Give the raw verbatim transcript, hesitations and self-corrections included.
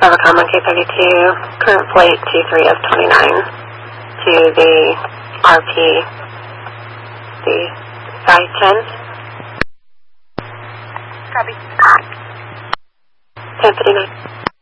Overcom one K thirty-two, current flight T three S twenty-nine to the R P, the Sky ten. Copy. ten fifty-nine.